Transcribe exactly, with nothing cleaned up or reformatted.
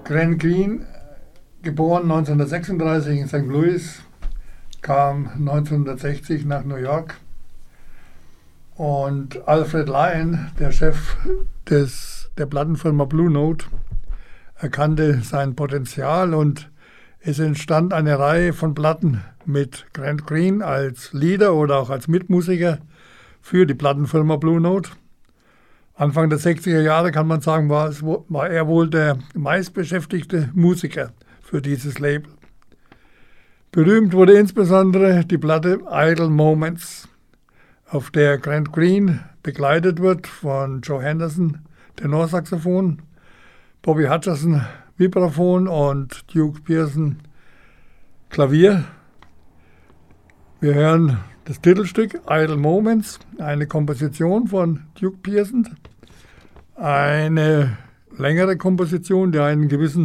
Grant Green, geboren neunzehnhundertsechsunddreißig in Sankt Louis, kam neunzehnhundertsechzig nach New York. Und Alfred Lion, der Chef des, der Plattenfirma Blue Note, erkannte sein Potenzial und es entstand eine Reihe von Platten mit Grant Green als Leader oder auch als Mitmusiker für die Plattenfirma Blue Note. Anfang der sechziger Jahre, kann man sagen, war, es, war er wohl der meistbeschäftigte Musiker für dieses Label. Berühmt wurde insbesondere die Platte Idle Moments, auf der Grant Green begleitet wird von Joe Henderson, Tenorsaxophon, Bobby Hutcherson, Vibraphon und Duke Pearson, Klavier. Wir hören das Titelstück Idle Moments, eine Komposition von Duke Pearson, eine längere Komposition, die einen gewissen